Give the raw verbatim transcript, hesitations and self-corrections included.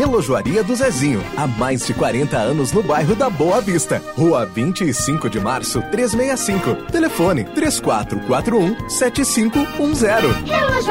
Relojoaria do Zezinho, há mais de quarenta anos no bairro da Boa Vista. Rua vinte e cinco de março, trezentos e sessenta e cinco. Telefone três quatro quatro um, sete cinco um zero.